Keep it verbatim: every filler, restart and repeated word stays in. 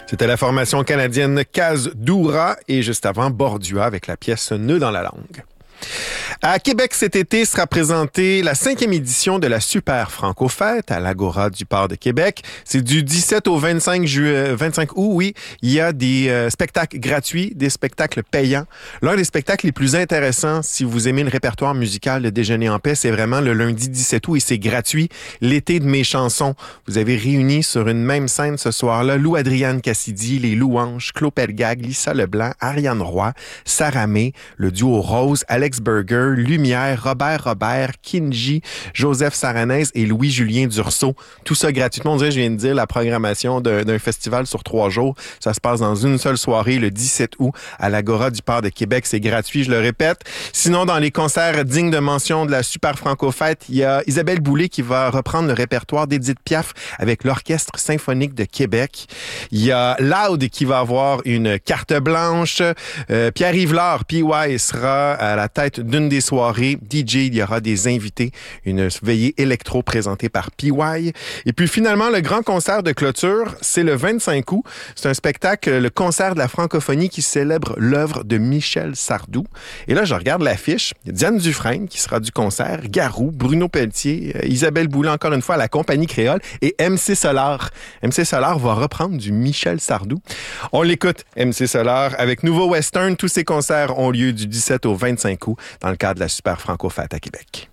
C'était la formation canadienne Kaz-Doura et juste avant Bordua avec la pièce Nœud dans la langue. À Québec cet été sera présentée la cinquième édition de la Super Franco-Fête à l'Agora du Port de Québec. C'est du dix-sept au vingt-cinq, ju- vingt-cinq août, oui. Il y a des euh, spectacles gratuits, des spectacles payants. L'un des spectacles les plus intéressants, si vous aimez le répertoire musical de Déjeuner en paix, c'est vraiment le lundi dix-sept août et c'est gratuit. L'été de mes chansons. Vous avez réuni sur une même scène ce soir-là Lou-Adrienne Cassidy, les Louanges, Claude Pelgag, Lisa Leblanc, Ariane Roy, Sarah May, le duo Rose, Alex Burger, Lumière, Robert Robert, Kinji, Joseph Saranès et Louis-Julien Dursault. Tout ça gratuitement. On dirait, je viens de dire, la programmation d'un, d'un festival sur trois jours. Ça se passe dans une seule soirée, le dix-sept août, à l'Agora du Port de Québec. C'est gratuit, je le répète. Sinon, dans les concerts dignes de mention de la Super Franco-Fête, il y a Isabelle Boulay qui va reprendre le répertoire d'Édith Piaf avec l'Orchestre symphonique de Québec. Il y a Loud qui va avoir une carte blanche. Euh, Pierre-Yves Lard, P Y, sera à la tête d'une des soirées. D J, il y aura des invités. Une veillée électro présentée par P Y. Et puis finalement, le grand concert de clôture, c'est le vingt-cinq août. C'est un spectacle, le concert de la francophonie qui célèbre l'œuvre de Michel Sardou. Et là, je regarde l'affiche. Il y a Diane Dufresne qui sera du concert, Garou, Bruno Pelletier, euh, Isabelle Boulay, encore une fois, à la Compagnie Créole et M C Solar. M C Solar va reprendre du Michel Sardou. On l'écoute, M C Solar, avec Nouveau Western. Tous ces concerts ont lieu du dix-sept au vingt-cinq août dans le cadre de la Super Franco-Fête à Québec.